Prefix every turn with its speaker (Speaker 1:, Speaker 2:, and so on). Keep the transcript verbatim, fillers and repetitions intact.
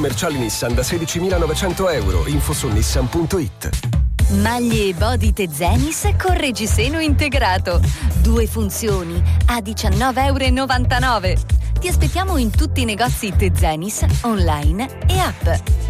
Speaker 1: commerciali Nissan da sedicimilanovecento euro. Info su nissan punto it.
Speaker 2: Maglie e body Tezenis con reggiseno integrato. Due funzioni a diciannove e novantanove euro. Ti aspettiamo in tutti i negozi Tezenis, online e app.